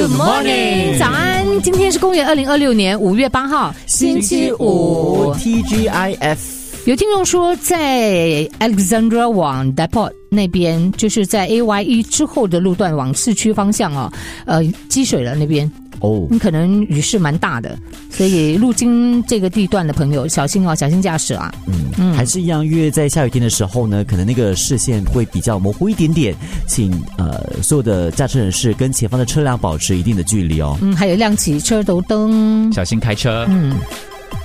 Good morning， 早安！今天是公元2026年5月8号，星期五。 TGIF。 有听众说，在 Alexandra 往 Depot 那边，就是在 AYE 之后的路段往市区方向积水了那边。可能雨势蛮大的，所以路经这个地段的朋友小心小心驾驶啊。 还是一样，因为在下雨天的时候呢，可能那个视线会比较模糊一点点，请所有的驾车人士跟前方的车辆保持一定的距离哦。 还有亮起车头灯， 小心开车。